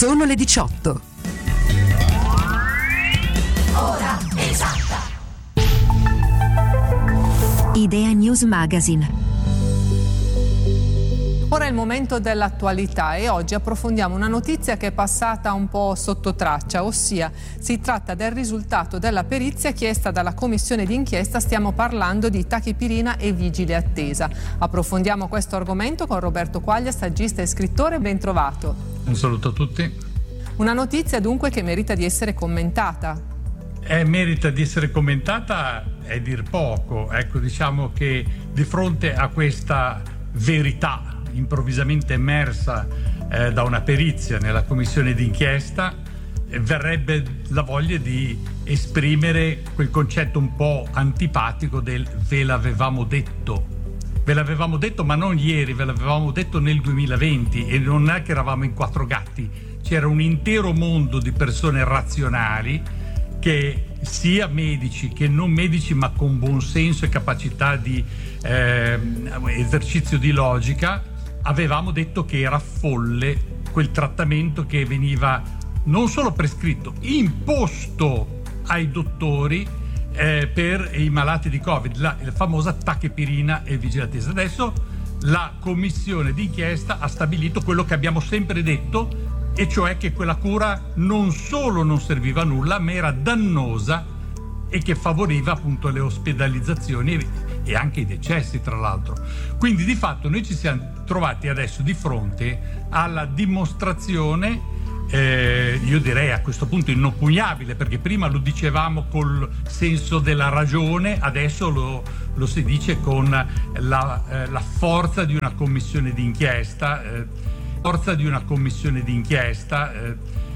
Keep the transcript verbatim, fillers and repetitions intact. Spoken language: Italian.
Sono le diciotto. Ora esatta. Idea News Magazine. Ora è il momento dell'attualità e oggi approfondiamo una notizia che è passata un po' sotto traccia, ossia si tratta del risultato della perizia chiesta dalla commissione d'inchiesta. Stiamo parlando di tachipirina e vigile attesa. Approfondiamo questo argomento con Roberto Quaglia, saggista e scrittore. Ben trovato. Un saluto a tutti. Una notizia dunque che merita di essere commentata. Eh, merita di essere commentata è dir poco. Ecco, diciamo che di fronte a questa verità improvvisamente emersa eh, da una perizia nella commissione d'inchiesta, eh, verrebbe la voglia di esprimere quel concetto un po' antipatico del ve l'avevamo detto. Ve l'avevamo detto, ma non ieri, ve l'avevamo detto nel duemilaventi, e non è che eravamo in quattro gatti, c'era un intero mondo di persone razionali, che sia medici che non medici, ma con buon senso e capacità di eh, esercizio di logica, avevamo detto che era folle quel trattamento che veniva non solo prescritto, imposto ai dottori eh, per i malati di Covid, la, la famosa tachipirina e vigile attesa. Adesso la commissione d'inchiesta ha stabilito quello che abbiamo sempre detto, e cioè che quella cura non solo non serviva a nulla, ma era dannosa e che favoriva appunto le ospedalizzazioni e anche i decessi, tra l'altro. Quindi di fatto noi ci siamo trovati adesso di fronte alla dimostrazione, eh, io direi a questo punto inoppugnabile, perché prima lo dicevamo col senso della ragione, adesso lo, lo si dice con la, eh, la forza di una commissione d'inchiesta, eh, forza di una commissione d'inchiesta, eh,